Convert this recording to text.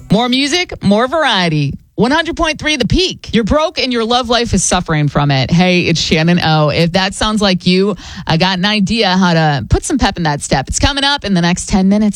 More music, more variety. 100.3 The Peak. You're broke and your love life is suffering from it. Hey, it's Shannon O. If that sounds like you, I got an idea how to put some pep in that step. It's coming up in the next 10 minutes.